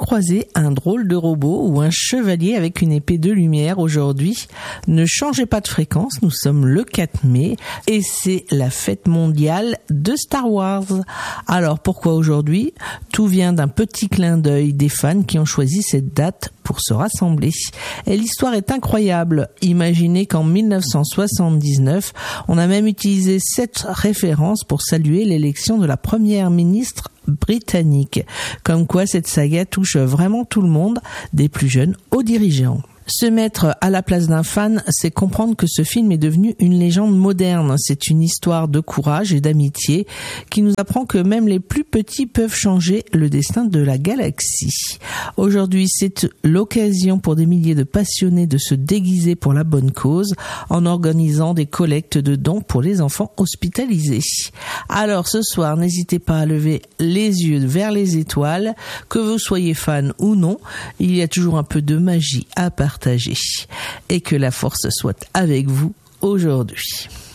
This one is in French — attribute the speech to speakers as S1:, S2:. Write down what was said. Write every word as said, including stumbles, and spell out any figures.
S1: croisé un drôle de robot ou un chevalier avec une épée de lumière aujourd'hui? Ne changez pas de fréquence, nous sommes le quatre mai et c'est la fête mondiale de Star Wars. Alors pourquoi aujourd'hui? Tout vient d'un petit clin d'œil des fans qui ont choisi cette date pour se rassembler. Et l'histoire est incroyable. Imaginez qu'en dix-neuf cent soixante-dix-neuf, on a même utilisé cette référence pour saluer l'élection de la première ministre britannique. Comme quoi cette saga touche vraiment tout le monde, des plus jeunes aux dirigeants. Se mettre à la place d'un fan, c'est comprendre que ce film est devenu une légende moderne. C'est une histoire de courage et d'amitié qui nous apprend que même les plus petits peuvent changer le destin de la galaxie. Aujourd'hui, c'est l'occasion pour des milliers de passionnés de se déguiser pour la bonne cause en organisant des collectes de dons pour les enfants hospitalisés. Alors ce soir, n'hésitez pas à lever les yeux vers les étoiles, que vous soyez fan ou non, il y a toujours un peu de magie à partager. Et que la force soit avec vous aujourd'hui.